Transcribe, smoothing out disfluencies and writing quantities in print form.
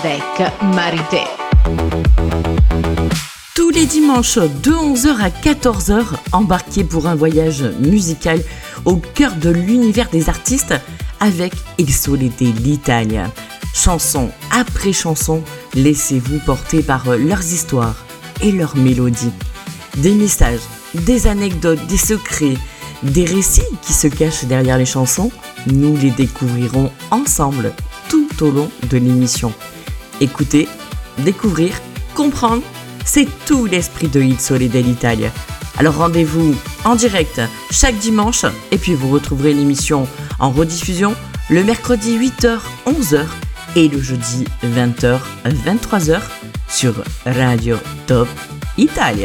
avec Marité. Tous les dimanches de 11h à 14h, embarquez pour un voyage musical au cœur de l'univers des artistes avec Il Sole d'Italia. Chanson après chanson, laissez-vous porter par leurs histoires et leurs mélodies. Des messages, des anecdotes, des secrets, des récits qui se cachent derrière les chansons, nous les découvrirons ensemble tout au long de l'émission. Écouter, découvrir, comprendre, c'est tout l'esprit de Il Sole d'Italia. Alors rendez-vous en direct chaque dimanche et puis vous retrouverez l'émission en rediffusion le mercredi 8h, 11h et le jeudi 20h, 23h sur Radio Top Italia.